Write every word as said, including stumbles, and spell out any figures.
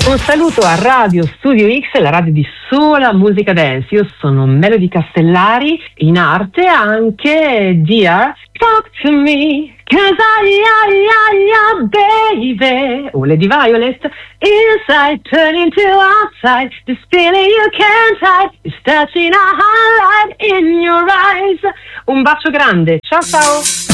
Un saluto a Radio Studio X, la radio di sola musica dance. Io sono Melody Castellari, in arte anche Dear Talk to Me, cause I, I, I, I, baby. Oh, Lady Violet. Inside, turn into outside, this feeling you can't hide, is touching a highlight in your eyes. Un bacio grande, ciao ciao.